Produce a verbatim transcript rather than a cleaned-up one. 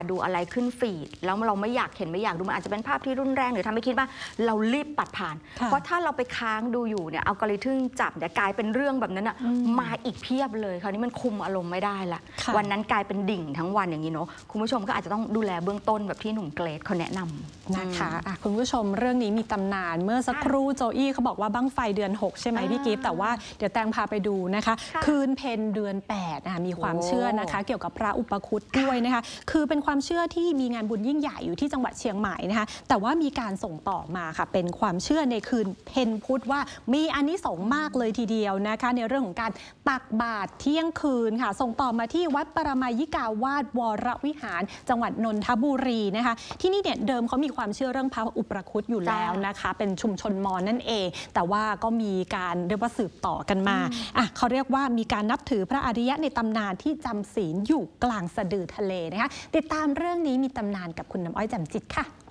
ดูอะไรขึ้นฟีดแล้วเราไม่อยากเห็นไม่อยากดูมันอาจจะเป็นภาพที่รุนแรงหรือทำให้คิดว่าเรารีบปัดผ่านเพราะถ้าเราไปค้างดูอยู่เนี่ยอัลกอริทึมจับเนี่ยกลายเป็นเรื่องแบบนั้นอ่ะมาอีกเพียบเลยคราวนี้มันคุมอารมณ์ไม่ได้ละวันนั้นกลายเป็นดิ่งทั้งวันอย่างนี้เนาะคุณผู้ชมก็อาจจะต้องดูแลเบื้องต้นแบบที่หนุ่มเกรทเขาแนะนำนะคะะคุณผู้ชมเรื่องนี้มีตำนานเมื่อสักครู่โจอี้เขาบอกว่าบั้งไฟเดือนหกใช่ไหมพี่กิฟต์แต่ว่าเดี๋ยวแตงพาไปดูนะคะคืนเพนเดือนแปดนะคะมีความเชื่อนะคะเกี่ยวกับพระอุปคุตด้วยนะคะคือเป็นความเชื่อที่มีงานบุญยิ่งใหญ่อยู่ที่จังหวัดเชียงใหม่นะคะแต่ว่ามีการส่งต่อมาค่ะเป็นความเชื่อในคืนเพนพุธว่ามีอานิสงส์มากเลยทีเดียวนะคะในเรื่องของการตักบาตรเที่ยงคืนค่ะส่งต่อมาที่วัดปรมัยยิกาวาสวรวิหารจังหวัดนนทบุรีนะคะที่นี่เนี่ยเดิมเขามีความเชื่อเรื่องพระอุปคุตอยู่แล้วนะคะเป็นชุมชนมอญนั่นเองแต่ว่าก็มีการเรียกว่าสืบต่อกันมาอ่ะเขาเรียกว่ามีการนับถือพระอริยะในตำนานที่จำศีลอยู่กลางสะดือทะเลนะคะติดตามเรื่องนี้มีตำนานกับคุณน้ำอ้อยแจ่มจิตค่ะ